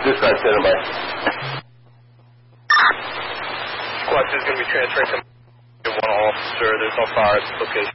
Dispatch, stand by. Squad 2 is going to be transferring to 1 officer. There's no fire at this location.